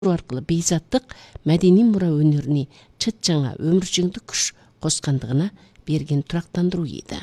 аркылуу бейзаттык мәдени мура өнөрүнө чыт жаңа өмүрчүңдүк күч коскондугуна берген турактандыруу еді.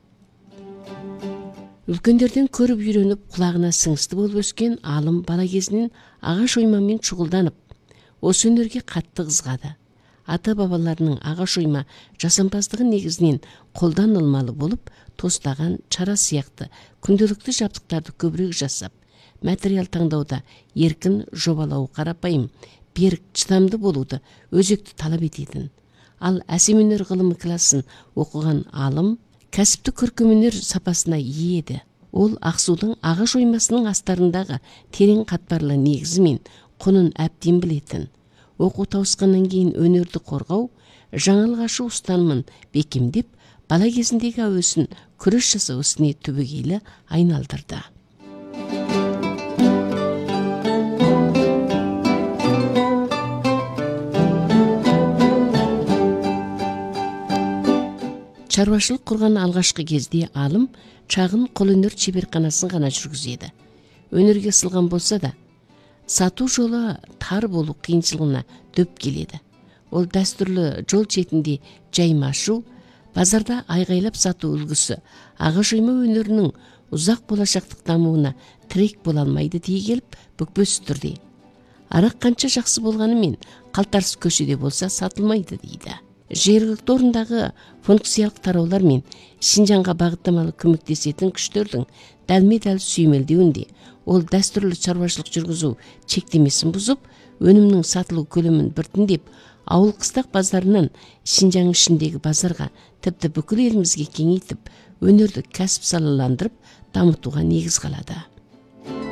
Үлкөндөрдөн көрүп үйрөнүп, кулагына сыңсты болуп өскөн Алым бала кезинен агаш ойма менен чугулданып, осы өнөргө катты кызгады. Ата-бабаларынын агаш ойма жасампаздыгы негизинен колдонулмалы болуп, тостаган, чара сыяктуу күндөлүктүү жабдыктарды көбүрөөк жасап, материал таңдауда эркин жобалоо карапайым, берик, чыдамдуу болууду өзөктүү талап этетин. Ал асим өнөр кылымы классын окуган Алым кәсиптик көркөм өнөр сапасына ээ эди. Ол Ак Суудун агаш оймасынын астарындагы терең катмарлы негизи менен конун абден билетин. Окуу табышкандан кийин өнөрдү коргоо, жаңылык ашуу устанымын бекемдеп, бала кезиндеги абөсүн күрөш жасоо исине түбөгейлі айналдырды. Чарбашылык курган алгачкы кезде Алым чагын кол өнөр чеберканасын гана жүргүзөдү. Өнөргө ысылган болсо да, сатуу жолу тар болуу кыйынчылыгына дөп келеди. Ол дастурлуу жол четинде жаймашуу, базарда айгайлап сатуу үлгүсү агаш ойма өнөрүнүн узак болачактык дамууна тирек боло алмайды дей келип бүкпөс түрдү. Арак канча жакшы болгону менен калтарыс көчөдө болсо сатылмайды дейди. Жергиликтүү орундагы функциялык тароолор менен Шинжаңга багыттамалуу көмөктөсөтүн күчтөрдүн далме-дал сүймелдөөндө ол дастурлуу чарбачылык жүргүзүү чектемесин бузуп, өнүмнүн сатылуу көлөмүн биртиндеп, ауыл кыстак базарынан Шинжаң ичиндеги базарга, типти бүкүл элибизге кеңейтип, өнөрдү кәсип салаландырып, дамытууга негиз калады.